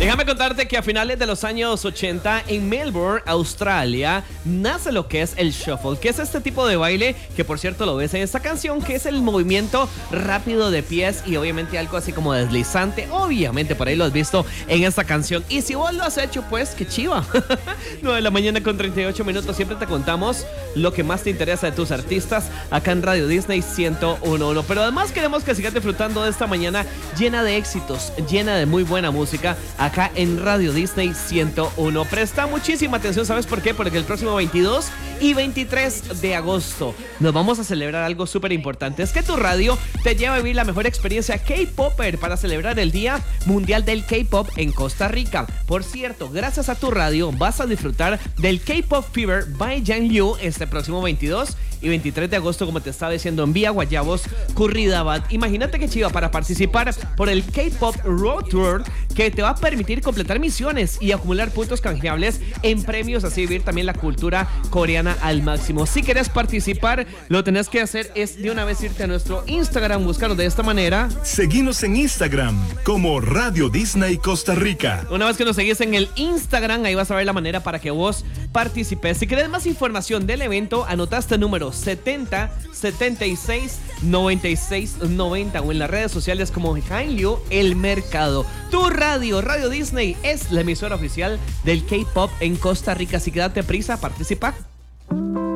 Déjame contarte que a finales de los años 80 en Melbourne, Australia, nace lo que es el shuffle, que es este tipo de baile que por cierto lo ves en esta canción, que es el movimiento rápido de pies y obviamente algo así como deslizante. Obviamente por ahí lo has visto en esta canción. Y si vos lo has hecho, pues qué chiva. 9 de la mañana con 38 minutos. Siempre te contamos lo que más te interesa de tus artistas acá en Radio Disney 101.1. Pero además queremos que sigas disfrutando de esta mañana llena de éxitos, llena de muy buena música acá en Radio Disney 101. Presta muchísima atención, ¿sabes por qué? Porque el próximo 22 y 23 de agosto nos vamos a celebrar algo súper importante. Es que tu radio te lleva a vivir la mejor experiencia K-Popper para celebrar el Día Mundial del K-Pop en Costa Rica. Por cierto, gracias a tu radio vas a disfrutar del K-Pop Fever by Yang Liu este próximo 22 y 23 de agosto, como te estaba diciendo, en Vía Guayabos, Curridabat. Imagínate que chiva para participar por el K-Pop Road Tour, que te va a permitir completar misiones y acumular puntos canjeables en premios, así vivir también la cultura coreana al máximo. Si quieres participar, lo tenés que hacer es de una vez irte a nuestro Instagram, buscarnos de esta manera. Seguinos en Instagram como Radio Disney Costa Rica. Una vez que nos seguís en el Instagram, ahí vas a ver la manera para que vos participes. Si querés más información del evento, anota este número 70 76 96 90 o en las redes sociales como Hanliu El Mercado. Tu radio, Radio Disney, es la emisora oficial del K-Pop en Costa Rica. Así que date prisa, participa.